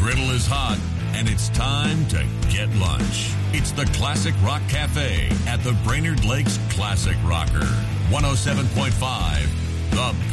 griddle is hot, and it's time to get lunch. It's the Classic Rock Cafe at the Brainerd Lakes Classic Rocker. 107.5, The